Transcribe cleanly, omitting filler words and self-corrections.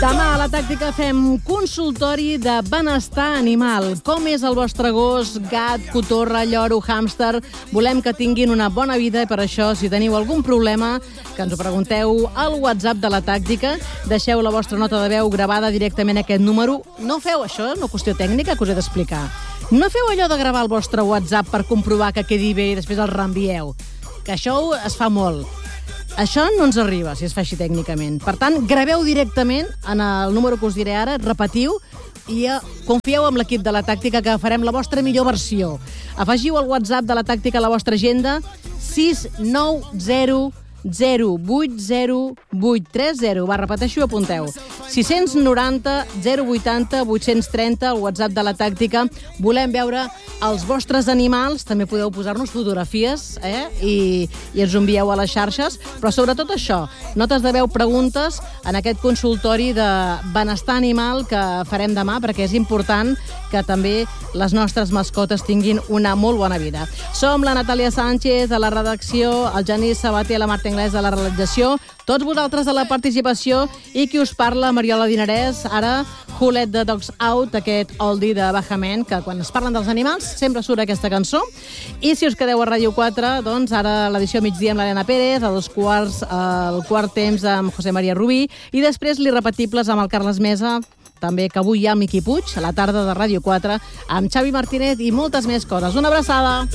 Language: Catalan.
Demà a La Tàctica fem consultori de benestar animal. Com és el vostre gos, gat, cotorra, lloro, hàmster? Volem que tinguin una bona vida i per això, si teniu algun problema, que ens ho pregunteu al WhatsApp de La Tàctica. Deixeu la vostra nota de veu gravada directament a aquest número. No feu això, una qüestió tècnica que us he d'explicar. No feu allò de gravar el vostre WhatsApp per comprovar que quedi bé i després el reenvieu. Que això es fa molt. Això no ens arriba, si es fa així tècnicament. Per tant, graveu directament en el número que us diré ara, repetiu, i confieu en l'equip de La Tàctica que farem la vostra millor versió. Afegiu al WhatsApp de La Tàctica a la vostra agenda 690 080 830. Va, repeteixo, apunteu. 690 080 830, el WhatsApp de La Tàctica. Volem veure els vostres animals, també podeu posar-nos fotografies, i ens envieu a les xarxes, però sobretot això, notes de veu, preguntes en aquest consultori de benestar animal que farem demà, perquè és important que també les nostres mascotes tinguin una molt bona vida. Som la Natàlia Sánchez a la redacció, el Genís Sabater a la Marta Anglès de la realització, tots vosaltres a la participació i qui us parla, Mariola Dinarès, ara Who Let the Dogs Out, aquest oldie de Bajament, que quan es parlen dels animals sempre surt aquesta cançó. I si us quedeu a Ràdio 4, doncs ara l'edició migdia amb l'Helena Pérez, a 2:15 el quart temps amb José María Rubí i després l'Irrepetibles amb el Carles Mesa, també que avui hi ha el Miqui Puig, a la tarda de Ràdio 4, amb Xavi Martínez i moltes més coses. Una abraçada!